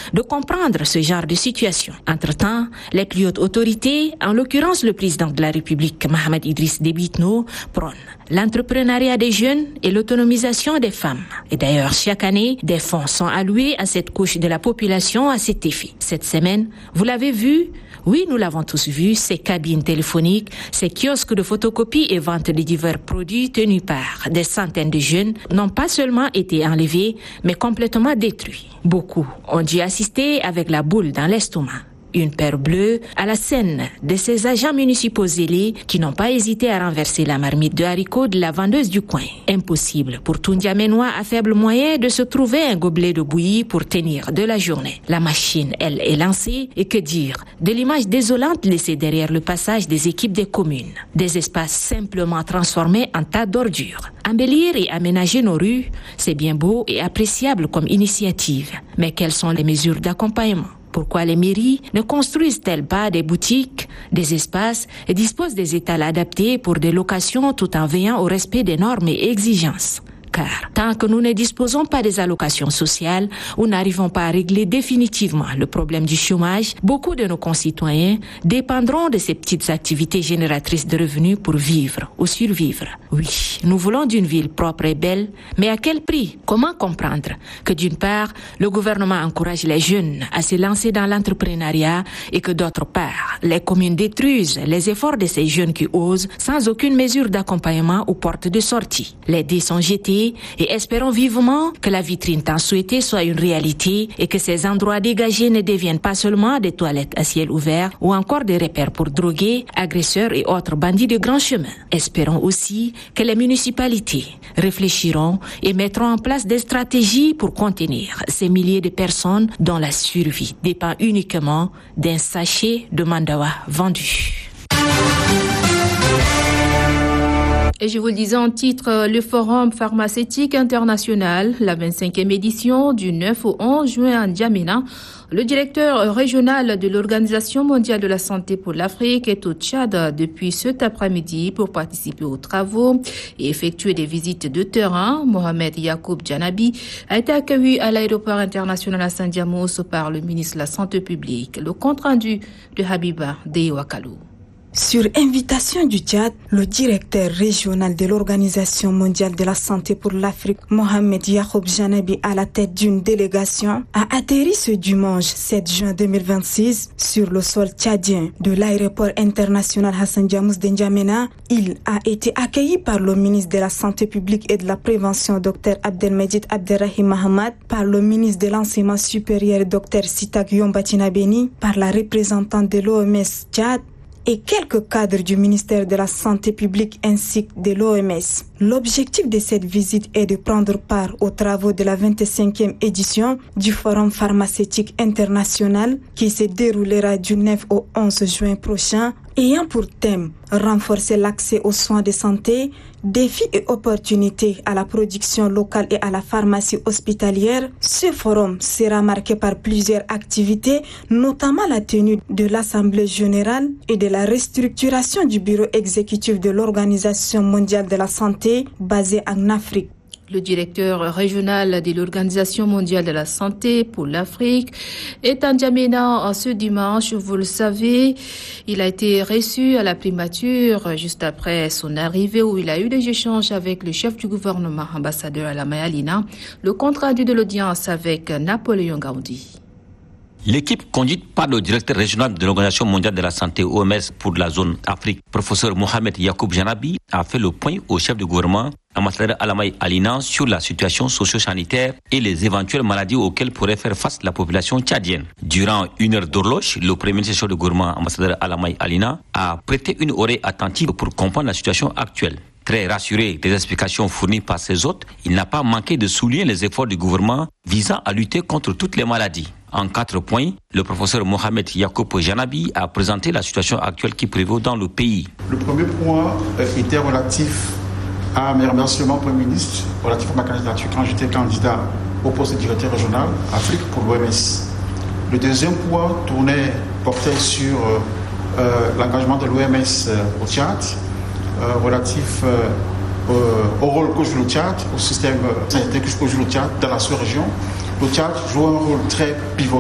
de comprendre ce genre de situation. Entre-temps, les plus hautes autorités, en l'occurrence le président de la République, Mohamed Idriss Déby Itno, prônent l'entrepreneuriat des jeunes et l'autonomisation des femmes. Et d'ailleurs, chaque année, des fonds sont alloués à cette couche de la population à cet effet. Cette semaine, vous l'avez vu, oui, nous l'avons tous vu, ces cabines téléphoniques, ces kiosques de photocopie et vente de divers produits tenus par des centaines de jeunes n'ont pas seulement été enlevés, mais complètement détruits. Beaucoup ont dû assister avec la boule dans l'estomac. Une paire bleue à la scène de ces agents municipaux zélés qui n'ont pas hésité à renverser la marmite de haricots de la vendeuse du coin. Impossible pour tout N'Djamenois à faible moyen de se trouver un gobelet de bouillie pour tenir de la journée. La machine, elle, est lancée et que dire de l'image désolante laissée derrière le passage des équipes des communes. Des espaces simplement transformés en tas d'ordures. Embellir et aménager nos rues, c'est bien beau et appréciable comme initiative. Mais quelles sont les mesures d'accompagnement ? Pourquoi les mairies ne construisent-elles pas des boutiques, des espaces et disposent des étals adaptés pour des locations tout en veillant au respect des normes et exigences ? Car tant que nous ne disposons pas des allocations sociales ou n'arrivons pas à régler définitivement le problème du chômage, beaucoup de nos concitoyens dépendront de ces petites activités génératrices de revenus pour vivre ou survivre. Oui, nous voulons d'une ville propre et belle, mais à quel prix ? Comment comprendre que d'une part, le gouvernement encourage les jeunes à se lancer dans l'entrepreneuriat et que d'autre part, les communes détruisent les efforts de ces jeunes qui osent sans aucune mesure d'accompagnement ou porte de sortie. Les dés sont jetés et espérons vivement que la vitrine tant souhaitée soit une réalité et que ces endroits dégagés ne deviennent pas seulement des toilettes à ciel ouvert ou encore des repères pour drogués, agresseurs et autres bandits de grand chemin. Espérons aussi que les municipalités réfléchiront et mettront en place des stratégies pour contenir ces milliers de personnes dont la survie dépend uniquement d'un sachet de mandawa vendu. Et je vous le disais en titre, le Forum pharmaceutique international, la 25e édition du 9 au 11 juin à N'Djamena. Le directeur régional de l'Organisation mondiale de la santé pour l'Afrique est au Tchad depuis cet après-midi pour participer aux travaux et effectuer des visites de terrain. Mohamed Yacoub Janabi a été accueilli à l'aéroport international à Saint-Diamos par le ministre de la Santé publique. Le compte-rendu de Habiba Deyouakalou. Sur invitation du Tchad, le directeur régional de l'Organisation mondiale de la santé pour l'Afrique, Mohamed Yacoub Janabi, à la tête d'une délégation, a atterri ce dimanche 7 juin 2026 sur le sol tchadien de l'aéroport international Hassan Diamous d'N'Djamena. Il a été accueilli par le ministre de la Santé publique et de la Prévention, Dr Abdelmejid Abderrahim Mahamad, par le ministre de l'Enseignement supérieur, Dr Sitak Yombatina Beni, par la représentante de l'OMS Tchad, et quelques cadres du ministère de la Santé publique ainsi que de l'OMS. L'objectif de cette visite est de prendre part aux travaux de la 25e édition du Forum pharmaceutique international qui se déroulera du 9 au 11 juin prochain, ayant pour thème renforcer l'accès aux soins de santé, défis et opportunités à la production locale et à la pharmacie hospitalière. Ce forum sera marqué par plusieurs activités, notamment la tenue de l'Assemblée générale et de la restructuration du bureau exécutif de l'Organisation mondiale de la santé basé en Afrique. Le directeur régional de l'Organisation mondiale de la santé pour l'Afrique est à N'Djamena ce dimanche. Vous le savez, il a été reçu à la primature juste après son arrivée où il a eu des échanges avec le chef du gouvernement, ambassadeur Alamai Alina. Le compte rendu de l'audience avec Napoléon Gaudi. L'équipe conduite par le directeur régional de l'Organisation mondiale de la santé OMS pour la zone Afrique, professeur Mohamed Yacoub Janabi, a fait le point au chef du gouvernement, ambassadeur Alamai Alina, sur la situation socio-sanitaire et les éventuelles maladies auxquelles pourrait faire face la population tchadienne. Durant une heure d'horloge, le premier ministre chef du gouvernement, ambassadeur Alamai Alina, a prêté une oreille attentive pour comprendre la situation actuelle. Très rassuré des explications fournies par ses hôtes, il n'a pas manqué de souligner les efforts du gouvernement visant à lutter contre toutes les maladies. En 4 points, le professeur Mohamed Yacoub Janabi a présenté la situation actuelle qui prévaut dans le pays. Le premier point était relatif à mes remerciements au Premier ministre, relatif à ma candidature quand j'étais candidat au poste de directeur régional Afrique pour l'OMS. Le deuxième point portait sur l'engagement de l'OMS au Tchad, relatif au rôle que joue le Tchad, au système sanitaire que joue le Tchad dans la sous-région. Le Tchad joue un rôle très pivotal